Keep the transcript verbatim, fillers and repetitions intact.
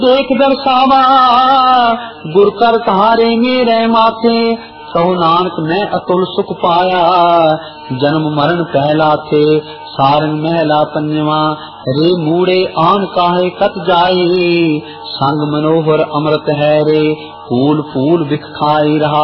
देख दर्शावा गुर कर कहारे मेरे माथे, कहो नानक मैं अतुल सुख पाया, जन्म मरण पहला थे सारंग महला पंजवा, रे मूड़े आन काहे कत जाए, संग मनोहर अमृत है रे, फूल फूल बिख खाई रहा।